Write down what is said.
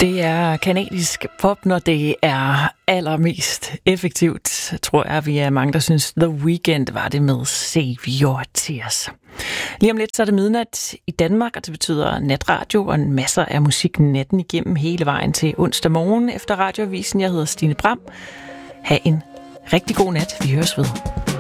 Det er kanadisk pop, når det er allermest effektivt, tror jeg, vi er mange, der synes, The Weeknd var det med Save Your Tears. Lige om lidt, så er det midnat i Danmark, og det betyder natradio og en masser af musik natten igennem hele vejen til onsdag morgen efter radioavisen. Jeg hedder Stine Bram. Ha' en rigtig god nat. Vi høres ved.